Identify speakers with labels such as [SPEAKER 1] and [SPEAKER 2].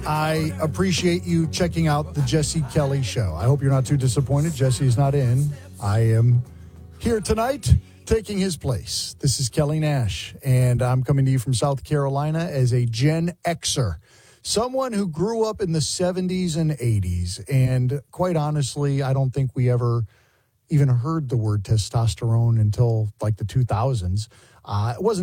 [SPEAKER 1] I appreciate you checking out the Jesse Kelly Show. I hope you're not too disappointed. Jesse is not in. I am here tonight taking his place. This is Kelly Nash, and I'm coming to you from South Carolina as a Gen Xer, someone who grew up in the 70s and 80s. And quite honestly, I don't think we ever even heard the word testosterone until like the 2000s. It wasn't